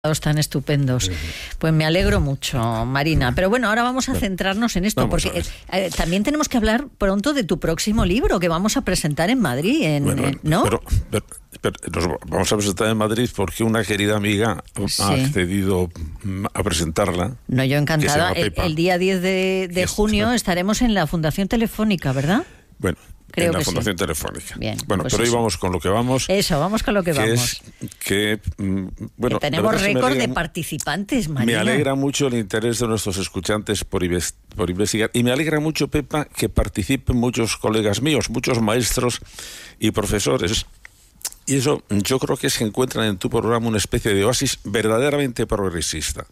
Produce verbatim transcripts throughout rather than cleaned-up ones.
Tan estupendos. Pues me alegro mucho, Marina. Pero bueno, ahora vamos a centrarnos en esto, vamos porque eh, también tenemos que hablar pronto de tu próximo libro que vamos a presentar en Madrid, en, bueno, eh, ¿no? Pero, pero, pero nos vamos a presentar en Madrid porque una querida amiga sí. ha accedido a presentarla. No, yo encantada. El, el día diez de, de junio estaremos en la Fundación Telefónica, ¿verdad? Bueno. Creo en la que Fundación sí. Telefónica. Bien, bueno, pues pero eso. hoy vamos con lo que vamos. Eso, vamos con lo que, que vamos. Es que, bueno, que tenemos récord de participantes, Marina. Me alegra mucho el interés de nuestros escuchantes por, por investigar. Y me alegra mucho, Pepa, que participen muchos colegas míos, muchos maestros y profesores. Y eso, yo creo que se encuentran en tu programa una especie de oasis verdaderamente progresista.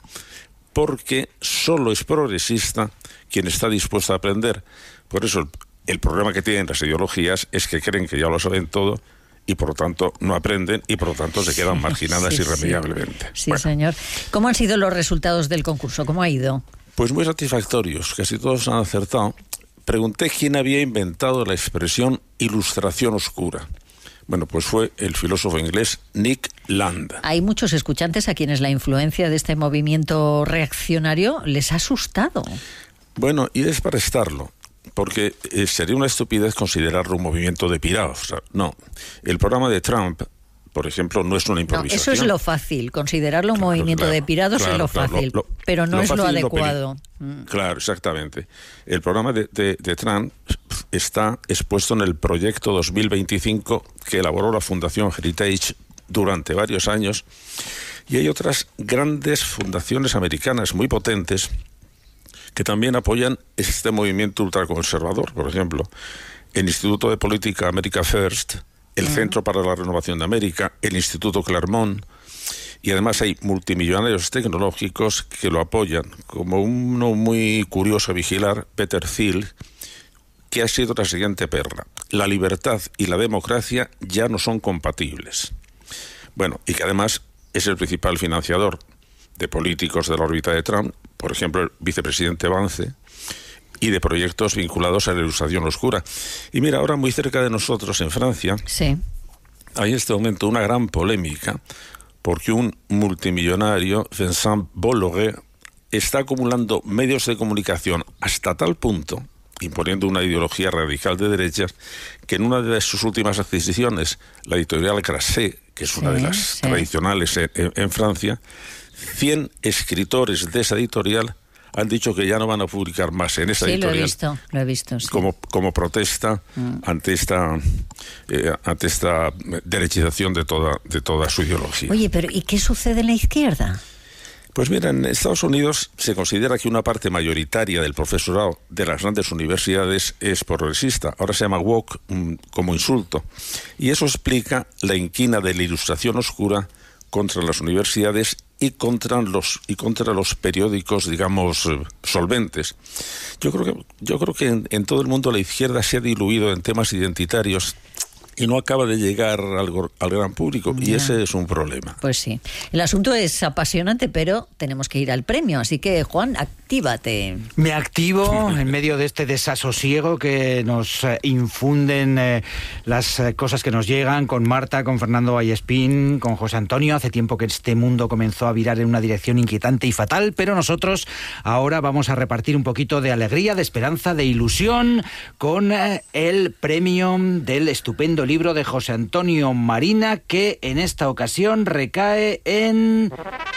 Porque solo es progresista quien está dispuesto a aprender. Por eso, el problema que tienen las ideologías es que creen que ya lo saben todo y por lo tanto no aprenden y por lo tanto se quedan marginadas sí, irremediablemente. Sí, bueno. señor. ¿Cómo han sido los resultados del concurso? ¿Cómo ha ido? Pues muy satisfactorios, casi todos han acertado. Pregunté quién había inventado la expresión ilustración oscura. Bueno, pues fue el filósofo inglés Nick Land. Hay muchos escuchantes a quienes la influencia de este movimiento reaccionario les ha asustado. Bueno, y es para estarlo. Porque eh, sería una estupidez considerarlo un movimiento de pirados. O sea, no. El programa de Trump, por ejemplo, no es una improvisación. No, eso es lo fácil. Considerarlo un claro, movimiento claro, de pirados claro, es lo claro, fácil, lo, lo, pero no lo es lo adecuado. Lo claro, exactamente. El programa de, de, de Trump está expuesto en el proyecto dos mil veinticinco que elaboró la Fundación Heritage durante varios años. Y hay otras grandes fundaciones americanas muy potentes que también apoyan este movimiento ultraconservador. Por ejemplo, el Instituto de Política America First, el uh-huh. Centro para la Renovación de América, el Instituto Claremont, y además hay multimillonarios tecnológicos que lo apoyan, como uno muy curioso a vigilar, Peter Thiel, que ha sido la siguiente perla: la libertad y la democracia ya no son compatibles. Bueno, y que además es el principal financiador de políticos de la órbita de Trump, por ejemplo, el vicepresidente Vance, y de proyectos vinculados a la ilustración oscura. Y mira, ahora muy cerca de nosotros, en Francia, sí. hay en este momento una gran polémica, porque un multimillonario, Vincent Bolloré, está acumulando medios de comunicación hasta tal punto, imponiendo una ideología radical de derechas, que en una de sus últimas adquisiciones, la editorial Grasset, que es una sí, de las sí. tradicionales en, en, en Francia, cien escritores de esa editorial han dicho que ya no van a publicar más en esa sí, editorial. Lo he visto, lo he visto. Sí. Como, como protesta mm. ante esta eh, ante esta derechización de toda, de toda su ideología. Oye, pero ¿y qué sucede en la izquierda? Pues mira, en Estados Unidos se considera que una parte mayoritaria del profesorado de las grandes universidades es progresista. Ahora se llama woke um, como insulto. Y eso explica la inquina de la ilustración oscura contra las universidades y contra los y contra los periódicos, digamos, eh, solventes. Yo creo que yo creo que en, en todo el mundo la izquierda se ha diluido en temas identitarios y no acaba de llegar al, al gran público, y ese es un problema. Pues sí. El asunto es apasionante, pero tenemos que ir al premio, así que, Juan, actívate. Me activo en medio de este desasosiego que nos eh, infunden eh, las eh, cosas que nos llegan, con Marta, con Fernando Vallespín, con José Antonio. Hace tiempo que este mundo comenzó a virar en una dirección inquietante y fatal, pero nosotros ahora vamos a repartir un poquito de alegría, de esperanza, de ilusión, con eh, el premio del estupendo libro de José Antonio Marina, que en esta ocasión recae en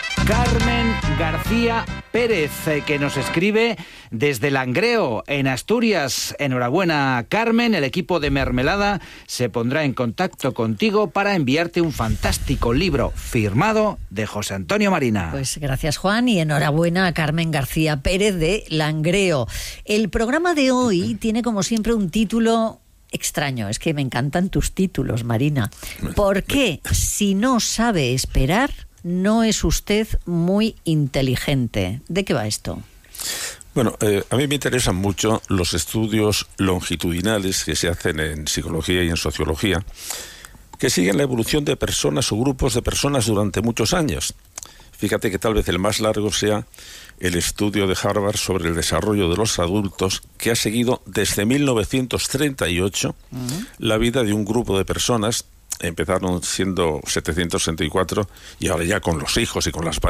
Carmen García Pérez, que nos escribe desde Langreo, en Asturias. Enhorabuena, Carmen. El equipo de Mermelada se pondrá en contacto contigo para enviarte un fantástico libro firmado de José Antonio Marina. Pues gracias, Juan, y enhorabuena a Carmen García Pérez de Langreo. El programa de hoy tiene, como siempre, un título extraño. Es que me encantan tus títulos, Marina. ¿Por qué, si no sabe esperar, no es usted muy inteligente? ¿De qué va esto? Bueno, eh, a mí me interesan mucho los estudios longitudinales que se hacen en psicología y en sociología, que siguen la evolución de personas o grupos de personas durante muchos años. Fíjate que tal vez el más largo sea el estudio de Harvard sobre el desarrollo de los adultos, que ha seguido desde mil novecientos treinta y ocho uh-huh. la vida de un grupo de personas empezaron siendo setecientos sesenta y cuatro y ahora ya con los hijos y con las parejas